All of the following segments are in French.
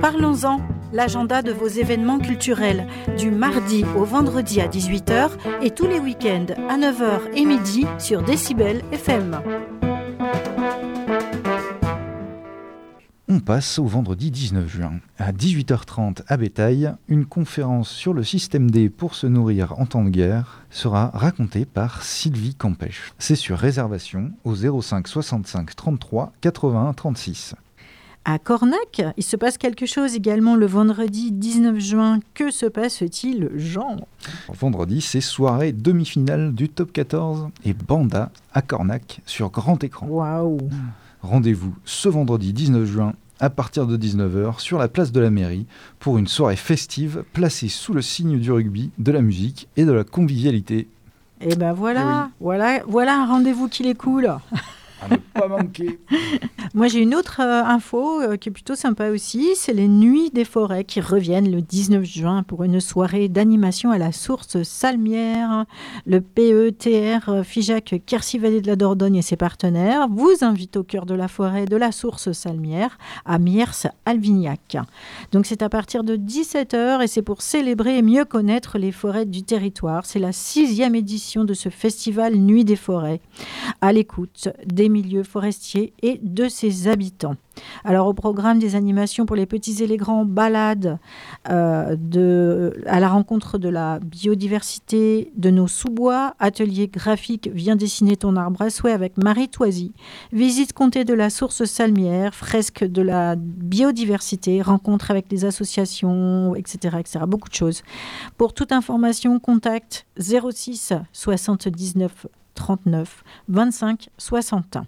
Parlons-en, l'agenda de vos événements culturels, du mardi au vendredi à 18h et tous les week-ends à 9h et midi sur Décibel FM. On passe au vendredi 19 juin. À 18h30 à Bétail, une conférence sur le système D pour se nourrir en temps de guerre sera racontée par Sylvie Campèche. C'est sur réservation au 05 65 33 81 36. À Cornac, il se passe quelque chose également le vendredi 19 juin. Que se passe-t-il, Jean ? Vendredi, c'est soirée demi-finale du Top 14 et Banda à Cornac sur grand écran. Waouh ! Rendez-vous ce vendredi 19 juin à partir de 19h sur la place de la mairie pour une soirée festive placée sous le signe du rugby, de la musique et de la convivialité. Et ben voilà, voilà un rendez-vous qui est cool. À ne pas manquer. Moi, j'ai une autre info qui est plutôt sympa aussi. C'est les Nuits des Forêts qui reviennent le 19 juin pour une soirée d'animation à la source Salmière. Le PETR FIJAC Quercy Vallée de la Dordogne et ses partenaires vous invitent au cœur de la forêt de la source Salmière à Miers-Alvignac. Donc, c'est à partir de 17h et c'est pour célébrer et mieux connaître les forêts du territoire. C'est la 6e édition de ce festival Nuits des Forêts. À l'écoute des milieux forestiers et de ses habitants. Alors au programme des animations pour les petits et les grands, balades à la rencontre de la biodiversité de nos sous-bois, atelier graphique Viens dessiner ton arbre à souhait avec Marie Toisy, visite comptée de la source Salmière, fresque de la biodiversité, rencontre avec les associations, etc., etc. Beaucoup de choses. Pour toute information, contact 06 79 39 25 61.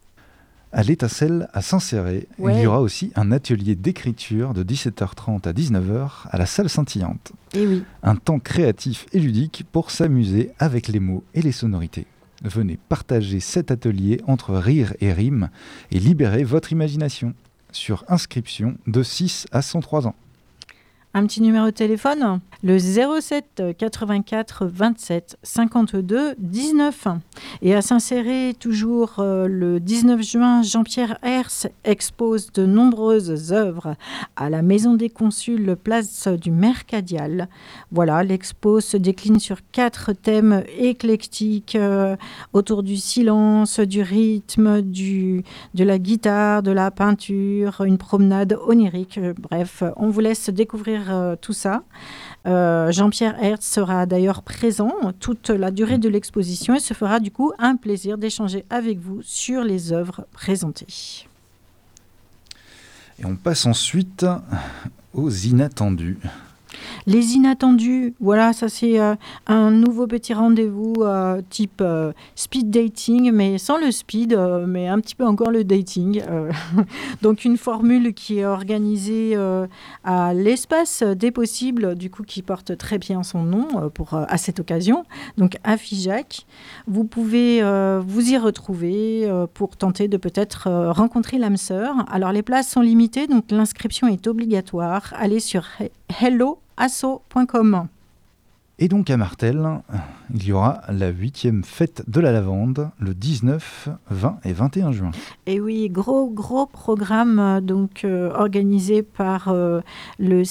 À l'Étincelle, à Saint-Céré, il y aura aussi un atelier d'écriture de 17h30 à 19h à la salle scintillante. Et oui. Un temps créatif et ludique pour s'amuser avec les mots et les sonorités. Venez partager cet atelier entre rire et rime et libérer votre imagination. Sur inscription de 6 à 103 ans. Un petit numéro de téléphone, le 07 84 27 52 19. Et à Saint-Céré, toujours le 19 juin, Jean-Pierre Herse expose de nombreuses œuvres à la Maison des Consuls, place du Mercadial. Voilà, l'expo se décline sur 4 thèmes éclectiques autour du silence, du rythme, de la guitare, de la peinture, une promenade onirique. Bref, on vous laisse découvrir tout ça. Jean-Pierre Hertz sera d'ailleurs présent toute la durée de l'exposition et se fera du coup un plaisir d'échanger avec vous sur les œuvres présentées. Et on passe ensuite aux inattendus. Les inattendus, voilà, ça c'est un nouveau petit rendez-vous type speed dating, mais sans le speed, mais un petit peu encore le dating. Donc une formule qui est organisée à l'espace des possibles, du coup qui porte très bien son nom à cette occasion, donc à FIJAC. Vous pouvez vous y retrouver pour tenter de peut-être rencontrer l'âme sœur. Alors les places sont limitées, donc l'inscription est obligatoire. Allez sur helloasso.com. Et donc à Martel, il y aura la 8e fête de la lavande le 19, 20 et 21 juin. Et oui, gros programme donc organisé par le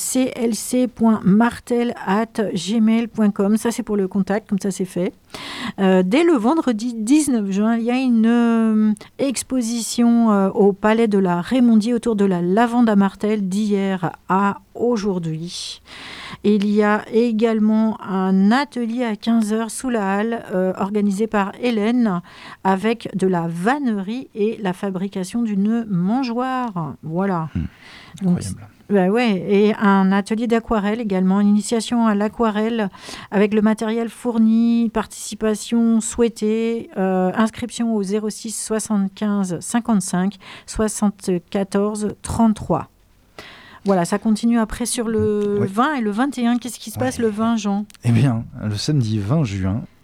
clc.martel@gmail.com. Ça c'est pour le contact, comme ça c'est fait. Dès le vendredi 19 juin, il y a une exposition au Palais de la Raymondier autour de la lavande à Martel d'hier à aujourd'hui. Et il y a également un atelier à 15h sous la halle organisé par Hélène avec de la vannerie et la fabrication d'une mangeoire. Voilà. Incroyable. Et un atelier d'aquarelle également, une initiation à l'aquarelle avec le matériel fourni, participation souhaitée, inscription au 06 75 55 74 33. Voilà, ça continue après sur le 20 et le 21. Qu'est-ce qui se passe le 20, Jean ? Eh bien, le samedi 20 juin,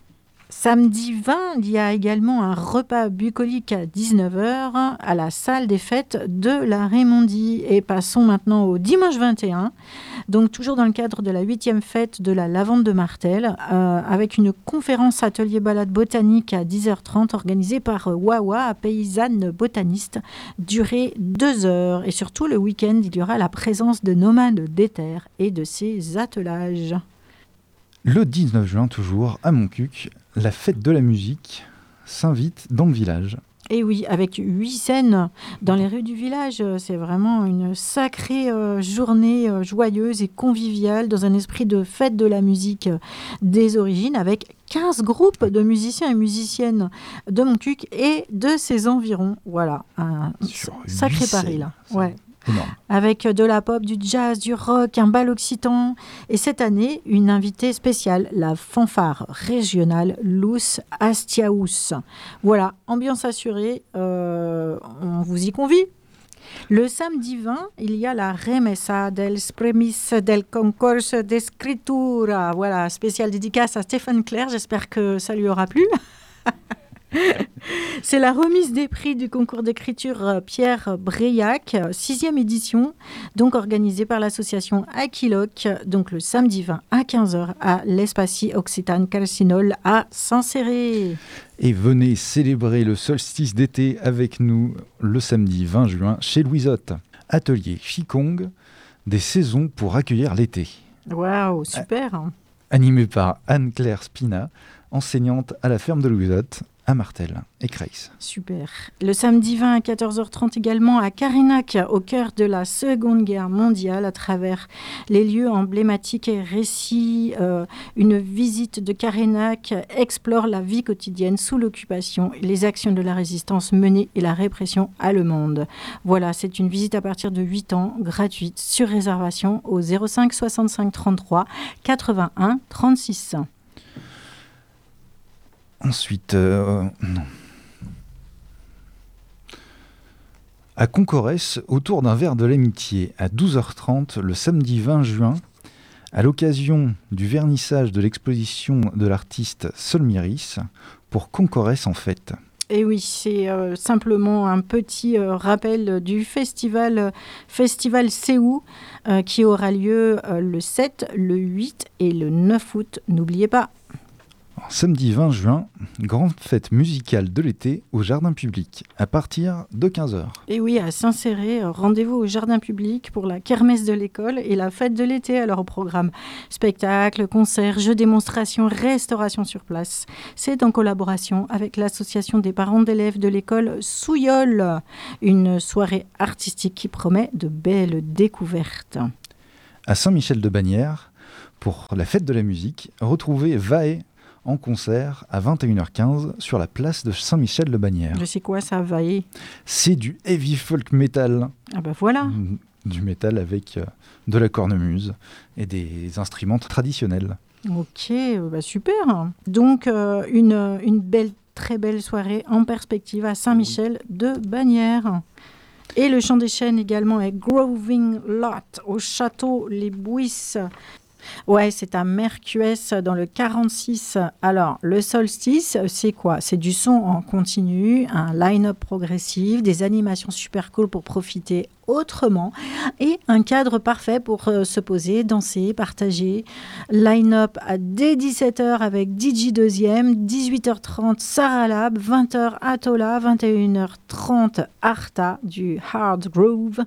Samedi 20, il y a également un repas bucolique à 19h à la salle des fêtes de la Raymondie. Et passons maintenant au dimanche 21, donc toujours dans le cadre de la 8e fête de la lavande de Martel, avec une conférence atelier balade botanique à 10h30 organisée par Wawa, paysanne botaniste, durée 2 heures. Et surtout le week-end, il y aura la présence de nomades d'éther et de ses attelages. Le 19 juin, toujours, à Montcuq, la fête de la musique s'invite dans le village. Et oui, avec 8 scènes dans les rues du village, c'est vraiment une sacrée journée joyeuse et conviviale dans un esprit de fête de la musique des origines, avec 15 groupes de musiciens et musiciennes de Montcuq et de ses environs. Voilà, un sacré pari là. Ouais. Énorme. Avec de la pop, du jazz, du rock, un bal occitan. Et cette année, une invitée spéciale, la fanfare régionale Luz Astiaus. Voilà, ambiance assurée, on vous y convie. Le samedi 20, il y a la remessa dels premis del concorso d'escritura. Voilà, spéciale dédicace à Stéphane Clair, j'espère que ça lui aura plu. C'est la remise des prix du concours d'écriture Pierre Breillac, 6e édition, donc organisée par l'association Aquiloc, donc le samedi 20 à 15h à l'Espaci Occitane Carcinol à Saint-Céré. Et venez célébrer le solstice d'été avec nous le samedi 20 juin chez Louisotte. Atelier Qigong, des saisons pour accueillir l'été. Waouh, super. Animé par Anne-Claire Spina, enseignante à la ferme de Louisotte, à Martel et Creil. Super. Le samedi 20 à 14h30 également à Carinac, au cœur de la Seconde Guerre mondiale, à travers les lieux emblématiques et récits. Une visite de Carinac explore la vie quotidienne sous l'occupation, les actions de la résistance menée et la répression allemande. Voilà, c'est une visite à partir de 8 ans, gratuite, sur réservation au 05 65 33 81 36. Ensuite, à Concorès, autour d'un verre de l'amitié, à 12h30, le samedi 20 juin, à l'occasion du vernissage de l'exposition de l'artiste Solmiris, pour Concorès en fête. Et oui, c'est simplement un petit rappel du festival Séou qui aura lieu le 7, le 8 et le 9 août. N'oubliez pas. Samedi 20 juin, grande fête musicale de l'été au jardin public, à partir de 15h. Et oui, à Saint-Céré, rendez-vous au jardin public pour la kermesse de l'école et la fête de l'été. Alors au programme spectacles, concerts, jeux, démonstrations, restauration sur place. C'est en collaboration avec l'association des parents d'élèves de l'école Souillol. Une soirée artistique qui promet de belles découvertes. À Saint-Michel-de-Bannières, pour la fête de la musique, retrouvez Vae en concert à 21h15 sur la place de Saint-Michel-de-Bannières. Je sais quoi ça, Vae ? C'est du heavy folk metal. Ah ben voilà. Du métal avec de la cornemuse et des instruments traditionnels. Ok, bah super. Donc une belle, très belle soirée en perspective à Saint-Michel-de-Bannières. Et le chant des chênes également est Groving Lot au château Les Bouisses. Ouais, c'est à Mercuès dans le 46. Alors, le solstice, c'est quoi ? C'est du son en continu, un line-up progressif, des animations super cool pour profiter autrement et un cadre parfait pour se poser, danser, partager. Line-up dès 17h avec DJ Deuxième, 18h30 Sarah Lab, 20h Atola, 21h30 Arta du Hard Groove,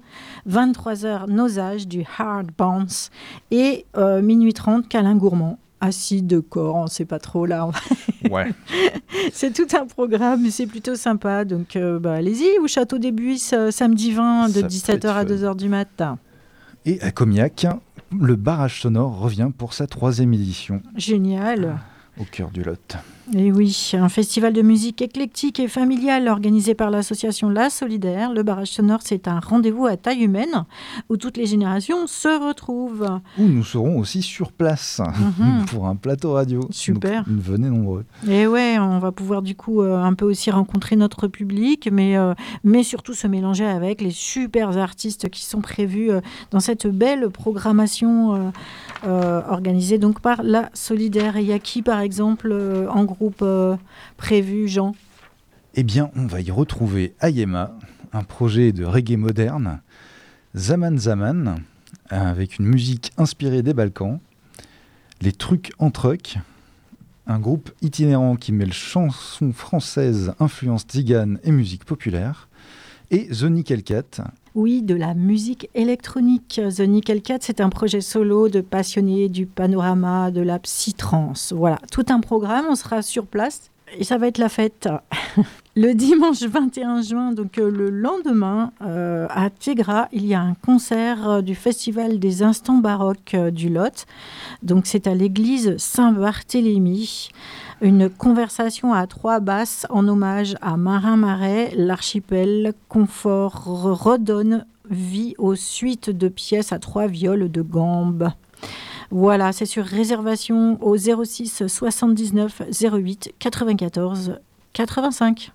23h Nosage du Hard Bounce et minuit 30 Câlin Gourmand. Assis de corps, on ne sait pas trop là. Ouais. C'est tout un programme, mais c'est plutôt sympa. Donc allez-y, au Château des Buisses, samedi 20, de 17h à 2h du matin. Et à Comiac, le barrage sonore revient pour sa 3e édition. Génial. Au cœur du Lot. Et oui, un festival de musique éclectique et familial organisé par l'association La Solidaire. Le barrage sonore, c'est un rendez-vous à taille humaine où toutes les générations se retrouvent. Où nous serons aussi sur place pour un plateau radio. Super. Donc, venez nombreux. Et ouais, on va pouvoir du coup un peu aussi rencontrer notre public, mais surtout se mélanger avec les super artistes qui sont prévus dans cette belle programmation organisée donc par La Solidaire. Et il y a qui, par exemple, en groupe prévu, Jean? Eh bien, on va y retrouver Ayema, un projet de reggae moderne, Zaman Zaman, avec une musique inspirée des Balkans, Les Trucs en Truck, un groupe itinérant qui mêle chansons françaises, influences tziganes et musique populaire, et The Nickel Cat. Oui, de la musique électronique. The Nickel Cat, c'est un projet solo de passionnés du panorama de la psytrance. Voilà, tout un programme, on sera sur place et ça va être la fête. Le dimanche 21 juin, donc le lendemain, à Tégra, il y a un concert du Festival des Instants Baroques du Lot. Donc c'est à l'église Saint-Barthélemy. Une conversation à 3 basses en hommage à Marin Marais. L'archipel Confort redonne vie aux suites de pièces à 3 viols de gambe. Voilà, c'est sur réservation au 06 79 08 94 85.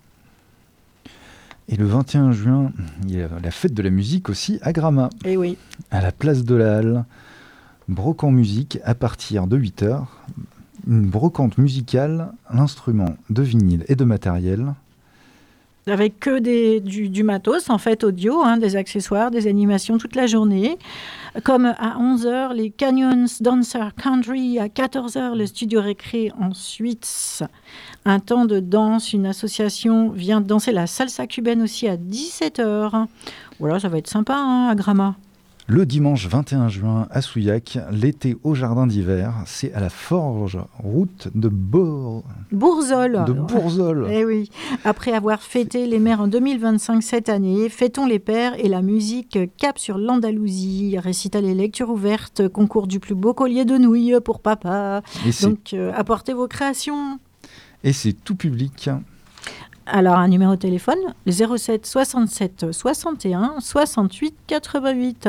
Et le 21 juin, il y a la fête de la musique aussi à Gramat. Eh oui. À la place de la Halle, brocante musique à partir de 8h. Une brocante musicale, l'instrument de vinyle et de matériel. Avec que du matos, en fait, audio, des accessoires, des animations toute la journée. Comme à 11h, les Canyons Dancer Country, à 14h, le studio récré. Ensuite, un temps de danse, une association vient danser la salsa cubaine aussi à 17h. Voilà, ça va être sympa à Gramat. Le dimanche 21 juin à Souillac, l'été au jardin d'hiver, c'est à la Forge, route de Bourzol. Bourzol. Eh oui. Après avoir fêté les mères en 2025 cette année, fêtons les pères et la musique cap sur l'Andalousie. Récital et lecture ouverte, concours du plus beau collier de nouilles pour papa. Donc apportez vos créations. Et c'est tout public. Alors, un numéro de téléphone, 07 67 61 68 88.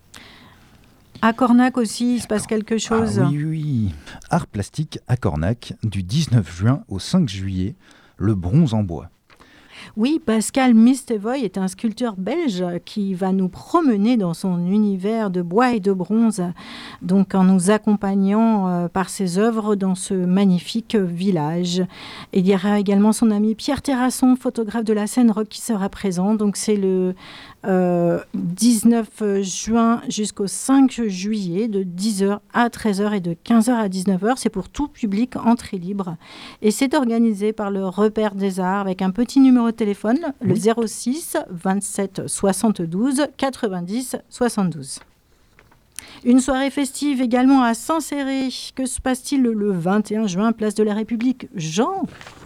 À Cornac aussi, il se passe quelque chose. Ah oui. Art plastique à Cornac, du 19 juin au 5 juillet, le bronze en bois. Oui, Pascal Mistevoy est un sculpteur belge qui va nous promener dans son univers de bois et de bronze, donc en nous accompagnant par ses œuvres dans ce magnifique village. Il y aura également son ami Pierre Terrasson, photographe de la scène rock, qui sera présent. Donc c'est le 19 juin jusqu'au 5 juillet, de 10h à 13h et de 15h à 19h. C'est pour tout public, entrée libre. Et c'est organisé par le Repère des Arts avec un petit numéro de téléphone, le 06 27 72 90 72. Une soirée festive également à Saint-Céré. Que se passe-t-il le 21 juin, place de la République, Jean?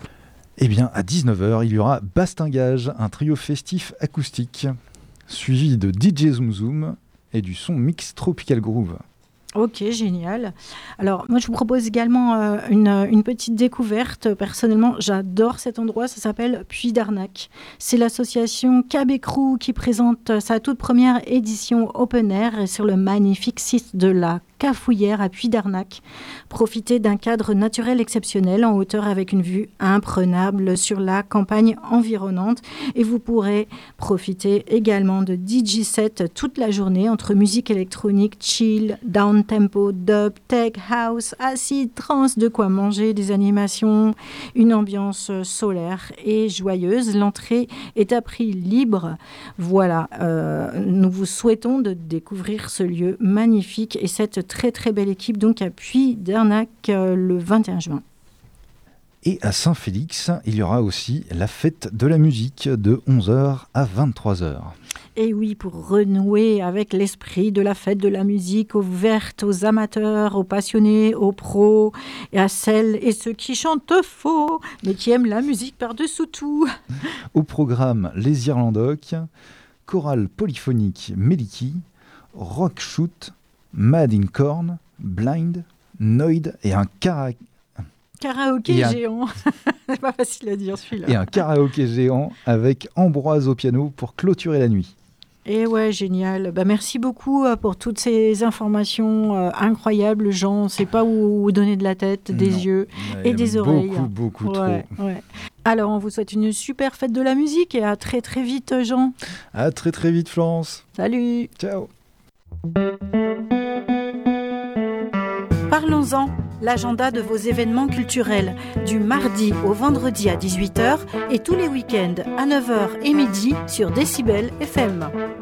Eh bien, à 19h, il y aura Bastingage, un trio festif acoustique, suivi de DJ Zoom Zoom et du son mix Tropical Groove. Ok, génial. Alors, moi, je vous propose également une petite découverte. Personnellement, j'adore cet endroit. Ça s'appelle Puy d'Arnac. C'est l'association Cabécrou qui présente sa toute première édition open air sur le magnifique site de la Cafouillère à Puy d'Arnac. Profitez d'un cadre naturel exceptionnel en hauteur avec une vue imprenable sur la campagne environnante. Et vous pourrez profiter également de DJ set toute la journée entre musique électronique, chill, down tempo, dub, tech, house, acid, trance, de quoi manger, des animations, une ambiance solaire et joyeuse. L'entrée est à prix libre. Voilà, nous vous souhaitons de découvrir ce lieu magnifique et cette très très belle équipe donc à Puy d'Arnac le 21 juin. Et à Saint-Félix, il y aura aussi la fête de la musique de 11h à 23h. Et oui, pour renouer avec l'esprit de la fête de la musique, ouverte aux amateurs, aux passionnés, aux pros, et à celles et ceux qui chantent faux, mais qui aiment la musique par-dessous tout. Au programme, les Irlandocs, chorale polyphonique Meliki, rock shoot, Mad in Corn, Blind, Noid et un karaoké géant. C'est pas facile à dire celui-là. Et un karaoké géant avec Ambroise au piano pour clôturer la nuit. Et ouais, génial. Merci beaucoup pour toutes ces informations incroyables, Jean. On ne sait pas où donner de la tête, des yeux et des oreilles. Beaucoup trop. Ouais. Alors, on vous souhaite une super fête de la musique et à très très vite, Jean. À très très vite, Florence. Salut. Ciao. Parlons-en. L'agenda de vos événements culturels, du mardi au vendredi à 18h et tous les week-ends à 9h et midi sur Décibel FM.